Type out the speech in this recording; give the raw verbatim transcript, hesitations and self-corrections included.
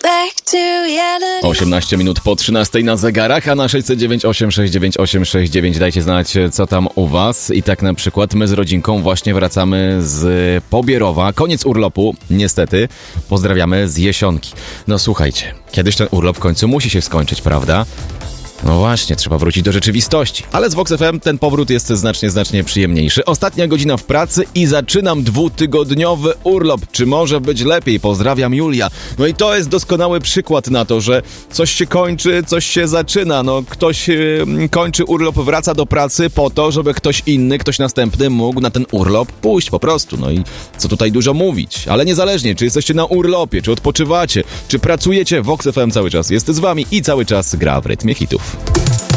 osiemnaście minut po trzynastej na zegarach, a na sześćset dziewięć osiem sześć dziewięć osiem sześć dziewięć dajcie znać, co tam u was. I tak na przykład my z rodzinką właśnie wracamy z Pobierowa. Koniec urlopu, niestety. Pozdrawiamy z Jesionki. No słuchajcie, kiedyś ten urlop w końcu musi się skończyć, prawda? No właśnie, trzeba wrócić do rzeczywistości. Ale z Vox F M ten powrót jest znacznie, znacznie przyjemniejszy. Ostatnia godzina w pracy i zaczynam dwutygodniowy urlop. Czy może być lepiej? Pozdrawiam, Julia. No i to jest doskonały przykład na to, że coś się kończy, coś się zaczyna. No ktoś yy, kończy urlop, wraca do pracy po to, żeby ktoś inny, ktoś następny mógł na ten urlop pójść po prostu. No i co tutaj dużo mówić. Ale niezależnie, czy jesteście na urlopie, czy odpoczywacie, czy pracujecie, Vox F M cały czas jest z wami i cały czas gra w rytmie hitów.